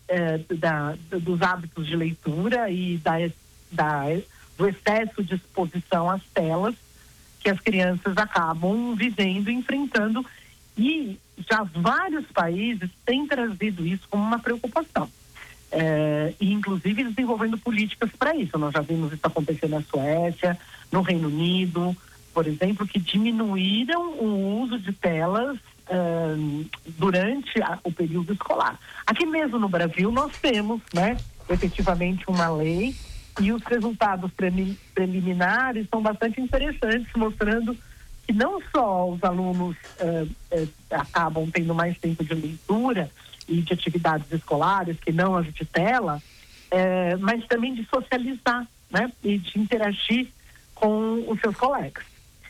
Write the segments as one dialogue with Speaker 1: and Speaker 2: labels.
Speaker 1: dos hábitos de leitura e do excesso de exposição às telas que as crianças acabam vivendo e enfrentando, e já vários países têm trazido isso como uma preocupação. E inclusive desenvolvendo políticas para isso. Nós já vimos isso acontecer na Suécia, no Reino Unido, por exemplo, que diminuíram o uso de telas durante o período escolar. Aqui mesmo no Brasil nós temos, efetivamente uma lei, e os resultados preliminares são bastante interessantes, mostrando que não só os alunos acabam tendo mais tempo de leitura e de atividades escolares, que não as de tela, mas também de socializar, e de interagir com os seus colegas.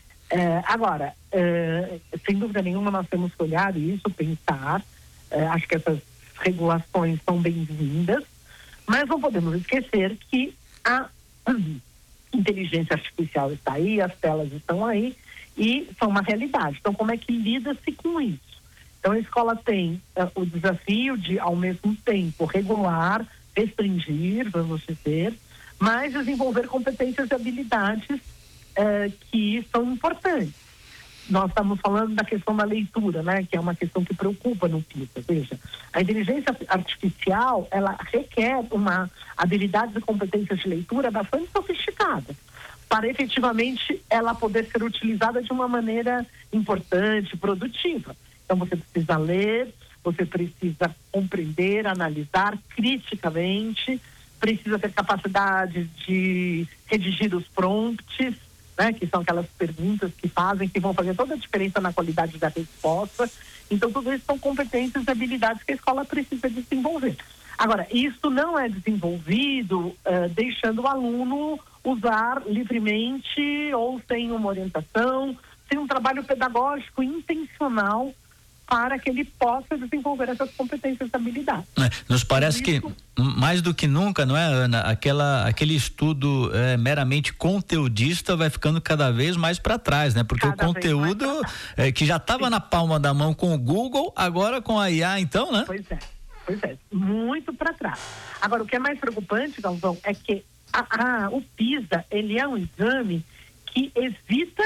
Speaker 1: Agora, sem dúvida nenhuma, nós temos que olhar isso, pensar, acho que essas regulações são bem-vindas, mas não podemos esquecer que a inteligência artificial está aí, as telas estão aí e são uma realidade. Então, como é que lida-se com isso? Então, a escola tem o desafio de, ao mesmo tempo, regular, restringir, vamos dizer, mas desenvolver competências e habilidades que são importantes. Nós estamos falando da questão da leitura, que é uma questão que preocupa no PISA. Veja, a inteligência artificial, ela requer uma habilidade e competências de leitura bastante sofisticadas, para efetivamente ela poder ser utilizada de uma maneira importante, produtiva. Então você precisa ler, você precisa compreender, analisar criticamente, precisa ter capacidade de redigir os prompts, que são aquelas perguntas que vão fazer toda a diferença na qualidade da resposta. Então, tudo isso são competências e habilidades que a escola precisa desenvolver. Agora, isso não é desenvolvido deixando o aluno usar livremente ou sem uma orientação, sem um trabalho pedagógico intencional para que ele possa desenvolver essas competências e habilidades.
Speaker 2: Nos parece que mais do que nunca, não é, Ana? Aquele estudo meramente conteudista vai ficando cada vez mais para trás, né? Porque o conteúdo que já estava na palma da mão com o Google, agora com a IA, então, né?
Speaker 1: Pois é, muito para trás. Agora, o que é mais preocupante, Galvão, é que o PISA, ele é um exame que evita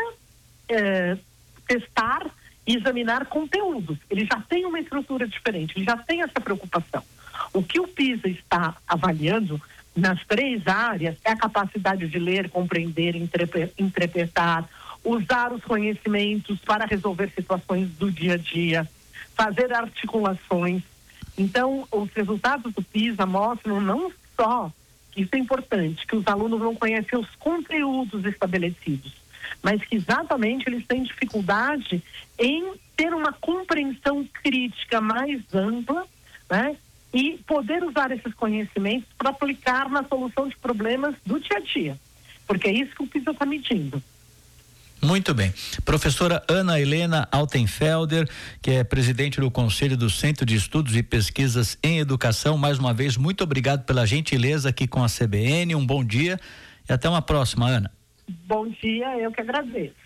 Speaker 1: testar e examinar conteúdos. Ele já tem uma estrutura diferente, ele já tem essa preocupação. O que o PISA está avaliando nas 3 áreas é a capacidade de ler, compreender, interpretar, usar os conhecimentos para resolver situações do dia a dia, fazer articulações. Então, os resultados do PISA mostram não só, isso é importante, que os alunos não conhecem os conteúdos estabelecidos, mas que exatamente eles têm dificuldade em ter uma compreensão crítica mais ampla, e poder usar esses conhecimentos para aplicar na solução de problemas do dia a dia, porque é isso que o PISA está medindo.
Speaker 2: Muito bem. Professora Ana Helena Altenfelder, que é presidente do Conselho do Centro de Estudos e Pesquisas em Educação, mais uma vez, muito obrigado pela gentileza aqui com a CBN, um bom dia e até uma próxima, Ana.
Speaker 1: Bom dia, eu que agradeço.